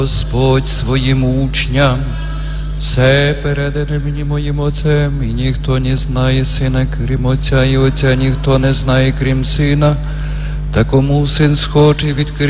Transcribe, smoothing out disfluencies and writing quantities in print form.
Господь своїм учням: це передане мені моїм Отцем, і ніхто не знає Сина, крім Отця, і Отця ніхто не знає, крім Сина, та кому Син схоче відкрити